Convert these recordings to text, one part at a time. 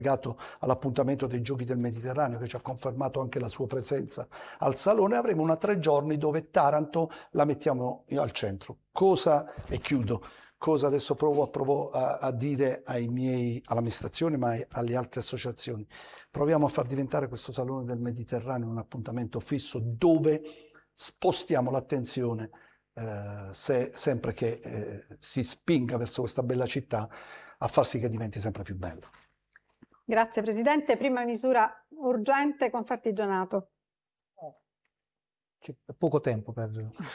legato all'appuntamento dei Giochi del Mediterraneo, che ci ha confermato anche la sua presenza al Salone. Avremo una 3 giorni dove Taranto la mettiamo al centro. E chiudo, cosa adesso provo a dire all'amministrazione, ma alle altre associazioni. Proviamo a far diventare questo Salone del Mediterraneo un appuntamento fisso dove spostiamo l'attenzione sempre che si spinga verso questa bella città a far sì che diventi sempre più bella. Grazie Presidente. Prima misura urgente, Confartigianato. C'è poco tempo per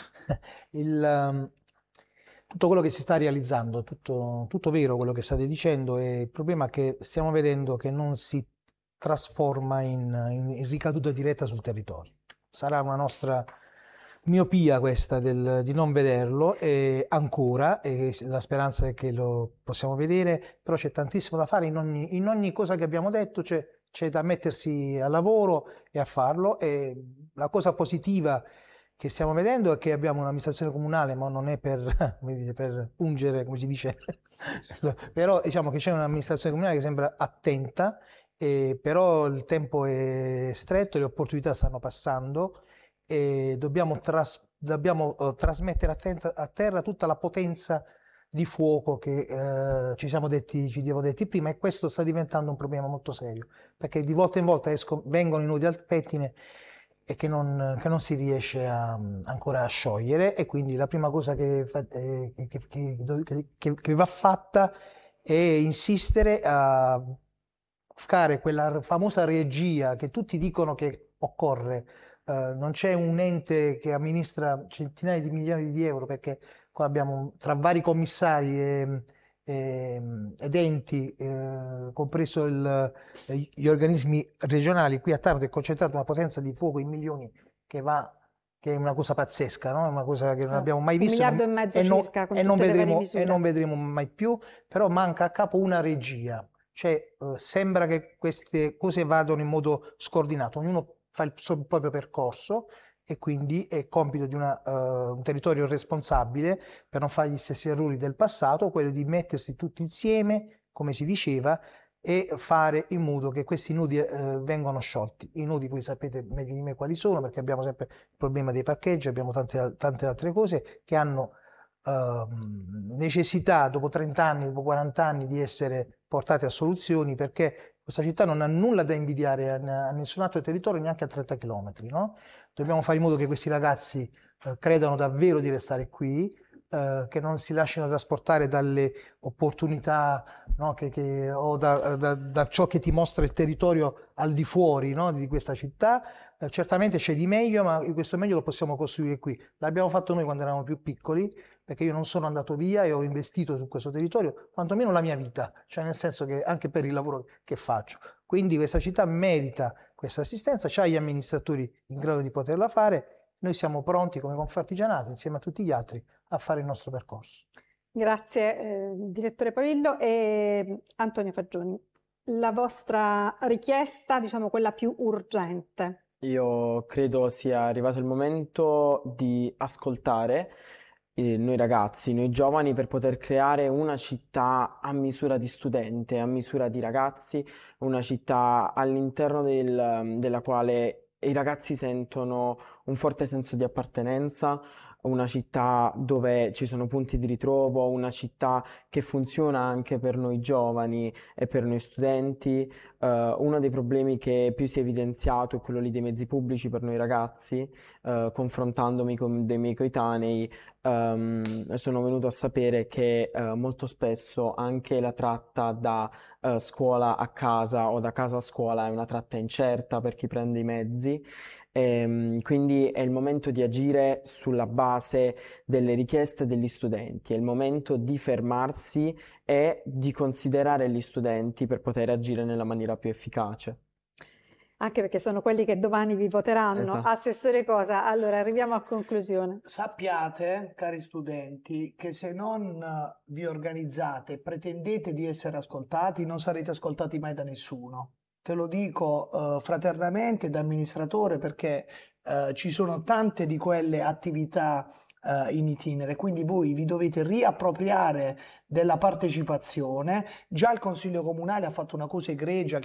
tutto quello che si sta realizzando, tutto vero quello che state dicendo, e il problema è che stiamo vedendo che non si trasforma in ricaduta diretta sul territorio. Sarà una nostra miopia questa di non vederlo ancora, e la speranza è che lo possiamo vedere, però c'è tantissimo da fare in ogni cosa che abbiamo detto, c'è da mettersi al lavoro e a farlo. E la cosa positiva che stiamo vedendo è che abbiamo un'amministrazione comunale, ma non è per, per ungere, come si dice, però diciamo che c'è un'amministrazione comunale che sembra attenta, però il tempo è stretto, le opportunità stanno passando e dobbiamo trasmettere a terra tutta la potenza di fuoco che ci siamo detti prima, e questo sta diventando un problema molto serio, perché di volta in volta vengono i nodi al pettine e che non si riesce ancora a sciogliere, e quindi la prima cosa che va fatta è insistere a fare quella famosa regia che tutti dicono che occorre. Non c'è un ente che amministra centinaia di milioni di euro, perché qua abbiamo tra vari commissari ed enti, compreso gli organismi regionali, qui a Taranto è concentrata una potenza di fuoco in milioni che è una cosa pazzesca, no? È una cosa che non abbiamo mai visto, 1,5 miliardi circa, con tutte le varie misure. E non vedremo mai più, però manca a capo una regia. Cioè, sembra che queste cose vadano in modo scordinato, ognuno fa il proprio percorso, e quindi è compito di un territorio responsabile, per non fare gli stessi errori del passato, quello di mettersi tutti insieme, come si diceva, e fare in modo che questi nodi vengano sciolti. I nodi voi sapete meglio di me quali sono, perché abbiamo sempre il problema dei parcheggi, abbiamo tante altre cose che hanno necessità, dopo 30 anni, dopo 40 anni, di essere portate a soluzioni, perché questa città non ha nulla da invidiare a nessun altro territorio, neanche a 30 chilometri, no? Dobbiamo fare in modo che questi ragazzi credano davvero di restare qui, che non si lasciano trasportare dalle opportunità, no, o da ciò che ti mostra il territorio al di fuori, no, di questa città. Certamente c'è di meglio, ma questo meglio lo possiamo costruire qui. L'abbiamo fatto noi quando eravamo più piccoli, perché io non sono andato via e ho investito su questo territorio, quantomeno la mia vita, cioè nel senso che anche per il lavoro che faccio. Quindi questa città merita questa assistenza, c'ha gli amministratori in grado di poterla fare, noi siamo pronti come Confartigianato, insieme a tutti gli altri, a fare il nostro percorso. Grazie direttore Pavillo. E Antonio Fagioni, la vostra richiesta, diciamo quella più urgente. Io credo sia arrivato il momento di ascoltare noi ragazzi, noi giovani, per poter creare una città a misura di studente, a misura di ragazzi, una città all'interno della quale i ragazzi sentono un forte senso di appartenenza, una città dove ci sono punti di ritrovo, una città che funziona anche per noi giovani e per noi studenti. Uno dei problemi che più si è evidenziato è quello lì dei mezzi pubblici per noi ragazzi. Confrontandomi con dei miei coetanei, sono venuto a sapere che molto spesso anche la tratta da scuola a casa o da casa a scuola è una tratta incerta per chi prende i mezzi. Quindi è il momento di agire sulla base delle richieste degli studenti, è il momento di fermarsi e di considerare gli studenti per poter agire nella maniera più efficace. Anche perché sono quelli che domani vi voteranno. Esatto. Assessore Cosa? Allora, arriviamo a conclusione. Sappiate, cari studenti, che se non vi organizzate e pretendete di essere ascoltati, non sarete ascoltati mai da nessuno. Te lo dico fraternamente da amministratore, perché ci sono tante di quelle attività in itinere, quindi voi vi dovete riappropriare della partecipazione. Già il Consiglio Comunale ha fatto una cosa egregia